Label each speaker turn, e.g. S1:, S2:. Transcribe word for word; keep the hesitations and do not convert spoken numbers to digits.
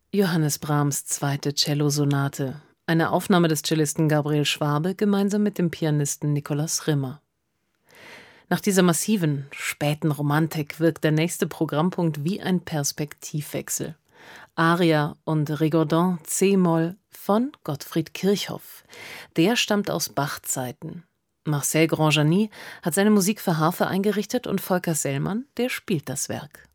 S1: Johannes Brahms zweite Cellosonate, eine Aufnahme des Cellisten Gabriel Schwabe gemeinsam mit dem Pianisten Nikolaus Rimmer. Nach dieser massiven, späten Romantik wirkt der nächste Programmpunkt wie ein Perspektivwechsel. Aria und Rigaudin c-Moll von Gottfried Kirchhoff. Der stammt aus Bach-Zeiten. Marcel Grandjani hat seine Musik für Harfe eingerichtet und Volker Sellmann, der spielt das Werk.